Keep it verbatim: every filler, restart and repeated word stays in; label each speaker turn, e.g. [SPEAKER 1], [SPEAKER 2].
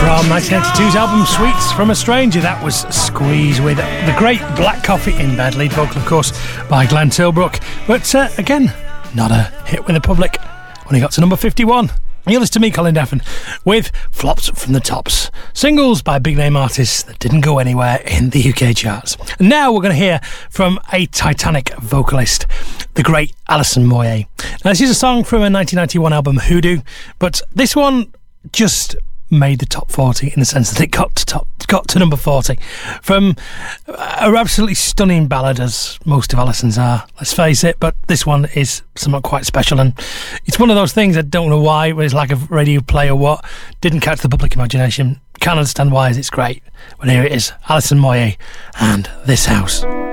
[SPEAKER 1] From nineteen eighty-two's album Sweets from a Stranger, that was Squeeze with the great Black Coffee in bed, lead vocal of course by Glenn Tilbrook, but uh, again, not a hit with the public when he got to number fifty-one. You're listening to me, Colin Deffin, with Flops from the Tops, singles by big name artists that didn't go anywhere in the U K charts. And now we're going to hear from a Titanic vocalist, the great Alison Moyet. Now this is a song from a nineteen ninety-one album Hoodoo, but this one just made the top forty in the sense that it got to top, got to number forty from a absolutely stunning ballad, as most of Alison's are, let's face it, but this one is somewhat quite special, and it's one of those things I don't know why, whether it's lack of radio play or what, didn't catch the public imagination. Can't understand why, as it's great. But here it is, Alison Moyet and This House.